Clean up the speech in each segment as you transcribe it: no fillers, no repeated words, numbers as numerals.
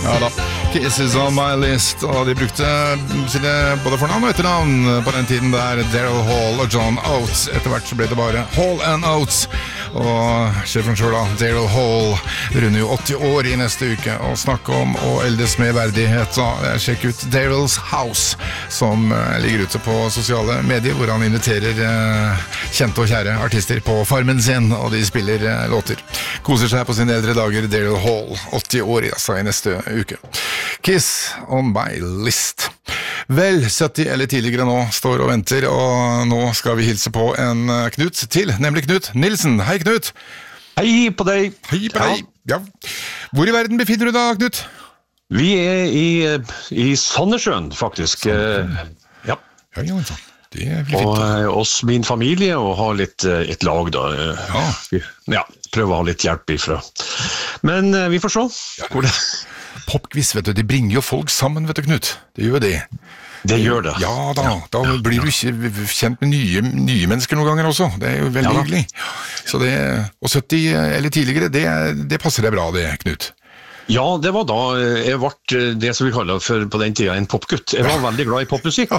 Ja da, Kiss is on my list. Og de brukte sine både fornavn og etternavn på den tiden der. Daryl Hall og John Oates. Etter hvert så ble det bare Hall and Oates. Og sjefen selv da, Daryl Hall, runder jo 80 år i neste uke. Og snakke om å eldes med verdighet. Så sjekk ut Daryls House, som ligger ute på sosiale medier, hvor han inviterer kjente og kjære artister på farmen sin, og de spiller låter. Koser seg på sine eldre dager. Daryl Hall, 80 år altså, i neste uke. Kiss on my list. Vel, 70 eller tidligere nå står og venter, og nå skal vi hilse på en Knut til, nemlig Knut Nilsen. Hei Knut! Hei på deg! Hei på deg! Ja. Hvor i verden befinner du deg, Knut? Vi i Sandnessjøen, faktisk. Ja. Ja, sånn. Det blir fint. Og oss, min familie, og ha litt et lag da. Ja, prøve å ha litt hjelp ifra. Men vi får se hvor det... Popquiz, vet du, det bringer jo folk sammen, vet du, Knut. Det gjør det. Det gjør det. Ja da blir du ikke kjent med nye mennesker noen ganger også. Det er jo veldig hyggelig. Så det, og 70 eller tidligere, det passer deg bra det, Knut. Ja, det var da jeg ble det som vi kaller for på den tiden en popgutt. Jeg var veldig glad i popmusikk,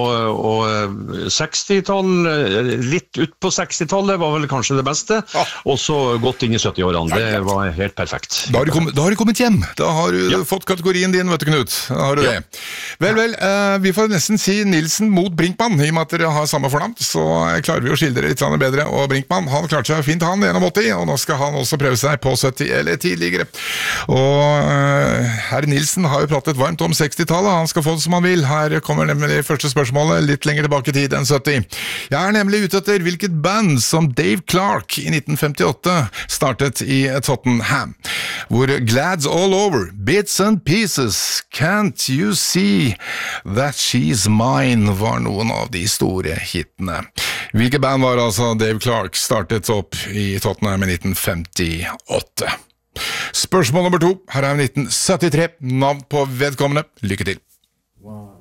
og 60-tall, litt ut på 60-tallet var vel kanskje det beste, og så gått inn i 70-årene. Det var helt perfekt. Da har du kommet hjem. Da har du fått kategorien din, vet du, Knut. Da har du det. Vel, vi får nesten si Nilsen mot Brinkmann, i og med at dere har samme fornavn, så klarer vi å skille dere litt bedre. Og Brinkmann, han klarte seg fint han, 81, og nå skal han også prøve seg på 70 eller tidligere. Og herr Nilsen har jo pratet varmt om 60-tallet, han skal få det som han vil. Her kommer nemlig det første spørsmålet litt lenger tilbake i tid enn 70. Jeg er nemlig ute etter hvilket band som Dave Clark i 1958 startet i Tottenham, hvor Glads All Over, Bits and Pieces, Can't You See That She's Mine var noen av de store hitene. Hvilket band var altså Dave Clark startet opp i Tottenham i 1958? Spørsmål nummer 2, her er 1973, navn på vedkommende. Lykke til. Wow.